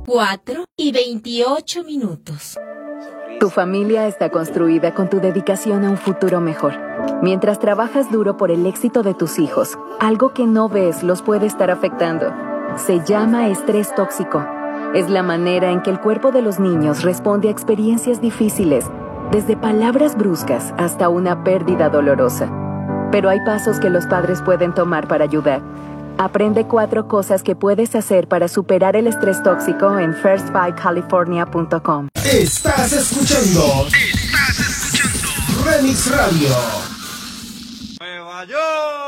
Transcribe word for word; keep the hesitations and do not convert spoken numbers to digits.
cuatro y veintiocho minutos. Tu familia está construida con tu dedicación a un futuro mejor. Mientras trabajas duro por el éxito de tus hijos, algo que no ves los puede estar afectando. Se llama estrés tóxico. Es la manera en que el cuerpo de los niños responde a experiencias difíciles, desde palabras bruscas hasta una pérdida dolorosa. Pero hay pasos que los padres pueden tomar para ayudar. Aprende cuatro cosas que puedes hacer para superar el estrés tóxico en first five california punto com. Estás escuchando. Estás escuchando. Remix Radio. Nueva York.